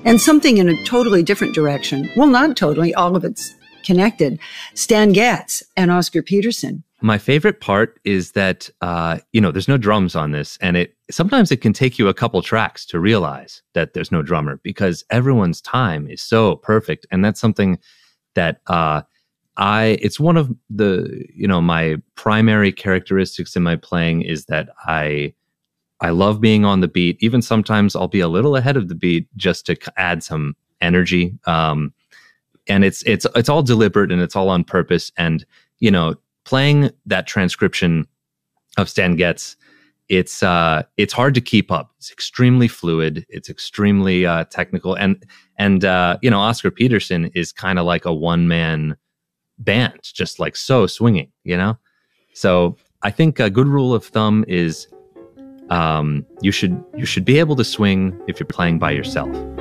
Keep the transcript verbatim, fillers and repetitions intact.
And something in a totally different direction. Well, not totally. All of it's connected. Stan Getz and Oscar Peterson. My favorite part is that, uh, you know, there's no drums on this. And it sometimes it can take you a couple tracks to realize that there's no drummer because everyone's time is so perfect. And that's something that uh, I, it's one of the, you know, my primary characteristics in my playing is that I, I love being on the beat. Even sometimes I'll be a little ahead of the beat just to add some energy. Um, and it's it's it's all deliberate and it's all on purpose. And you know, playing that transcription of Stan Getz, it's uh, it's hard to keep up. It's extremely fluid. It's extremely uh, technical. And and uh, you know, Oscar Peterson is kind of like a one man band, just like so swinging. You know, so I think a good rule of thumb is. Um, you should you should be able to swing if you're playing by yourself.